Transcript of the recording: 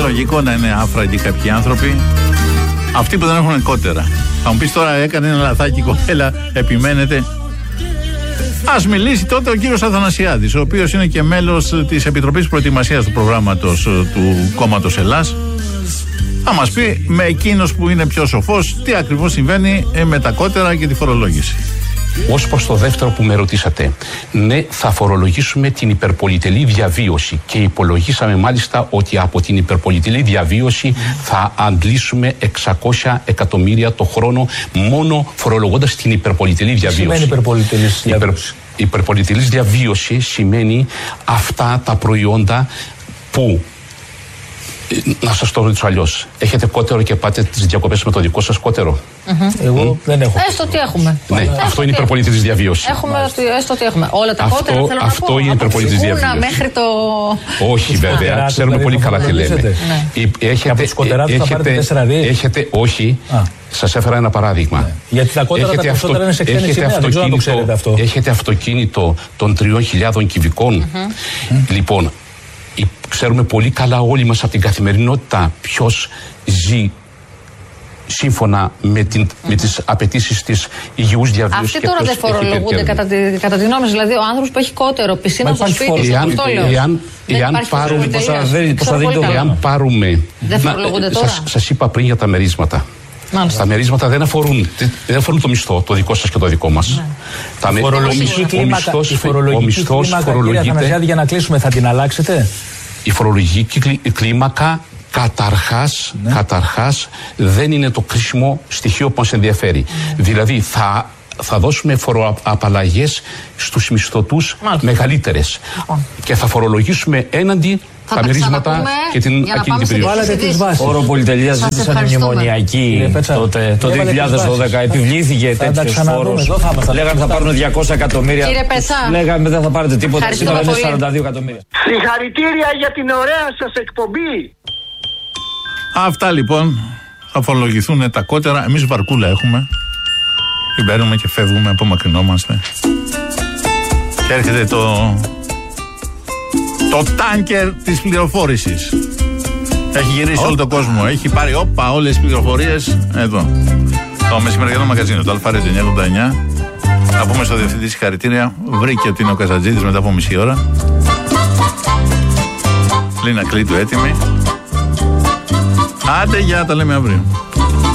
λογικό να είναι άφραγοι κάποιοι άνθρωποι. Αυτοί που δεν έχουν κότερα. Θα μου πεις τώρα, έκανε ένα λαθάκι κοπέλα, επιμένετε. Ας μιλήσει τότε ο κύριος Αθανασιάδης, ο οποίος είναι και μέλος της Επιτροπής Προετοιμασίας του προγράμματος του Κόμματος Ελλάς. Θα μας πει με εκείνος που είναι πιο σοφός τι ακριβώς συμβαίνει με τα κότερα και τη φορολόγηση. Ως προς το δεύτερο που με ρωτήσατε, ναι, θα φορολογήσουμε την υπερπολιτελή διαβίωση και υπολογίσαμε μάλιστα ότι από την υπερπολιτελή διαβίωση θα αντλήσουμε 600 εκατομμύρια το χρόνο μόνο φορολογώντας την υπερπολιτελή διαβίωση. Τι σημαίνει υπερπολιτελής διαβίωση? Υπερπολιτελής διαβίωση σημαίνει αυτά τα προϊόντα που, να σας το ρωτήσω αλλιώς, έχετε κότερο και πάτε τις διακοπές με το δικό σας κότερο? Εγώ δεν έχω. Έστω ότι έχουμε. Ναι, αυτό είναι υπερπολιτελής διαβίωση. Έστω ότι έχουμε. Όλα τα κότερα θέλω να αυτό πω. είναι υπερπολιτελής διαβίωση. Μέχρι το... Όχι βέβαια, ξέρουμε πολύ καλά τι λέμε. Από τους κοτεράτους θα πάρετε 4 δις. Όχι, σας έφερα ένα παράδειγμα. Γιατί τα κότερα τα περισσότερα είναι σε ξένη σημαία, δεν ξέρω αν το ξέρετε αυτό. Έχετε αυτοκίνητο των 3.000 κυβικών. Λοιπόν, ξέρουμε πολύ καλά όλοι μας από την καθημερινότητα ποιος ζει σύμφωνα με τις απαιτήσεις της υγιούς διαβίωσης. Αυτοί τώρα δεν φορολογούνται κατά τη γνώμη, δηλαδή ο άνθρωπος που έχει κότερο, πισίνα στο σπίτι, αυτό λέω. Εάν πάρουμε... Δεν φορολογούνται τώρα. Σας είπα πριν για τα μερίσματα. Τα μερίσματα δεν αφορούν το μισθό, το δικό σας και το δικό μας. Η φορολογική κλίμακα, κύριε Αθανασιάδη, για να κλείσουμε, θα την αλλάξετε? Η φορολογική κλίμακα καταρχάς δεν είναι το κρίσιμο στοιχείο που μας ενδιαφέρει. Δηλαδή θα δώσουμε φοροαπαλλαγές στους μισθωτούς μεγαλύτερες και θα φορολογήσουμε έναντι τα μερίσματα και την ακίνητη περιοχή. Όρο πολυτελείας ζήτησαν μνημονιακή τότε, το 2012. Επιβλήθηκε τέτοιος φόρος. Λέγανε θα πάρουν 200 εκατομμύρια. Κύριε Πετσά, λέγανε δεν θα πάρετε τίποτα. Σήμερα είναι 42 εκατομμύρια. Συγχαρητήρια για την ωραία σας εκπομπή. Αυτά λοιπόν θα φορολογηθούν τα κότερα. Εμείς βαρκούλα έχουμε. Την παίρνουμε και φεύγουμε, απομακρυνόμαστε. Και έρχεται το τάνκερ της πληροφόρησης. Έχει γυρίσει όλο τον κόσμο. Έχει πάρει όλες τις πληροφορίες εδώ. Το μεσημεριανό μαγαζίνο, το Αλφα Radio 989. Να πούμε στο διευθυντή συγχαρητήρια. Βρήκε ότι είναι ο Καζατζίδης μετά από μισή ώρα. Λίνα Κλήτου έτοιμη. Άντε, για τα λέμε αύριο.